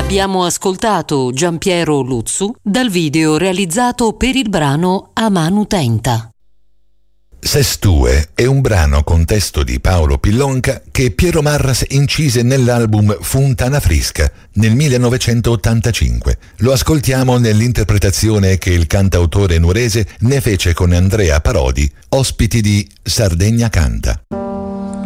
Abbiamo ascoltato Giampiero Luzzu dal video realizzato per il brano A Manu Tenta. Sestue è un brano con testo di Paolo Pillonca che Piero Marras incise nell'album Funtana Frisca nel 1985. Lo ascoltiamo nell'interpretazione che il cantautore nuorese ne fece con Andrea Parodi, ospiti di Sardegna Canta.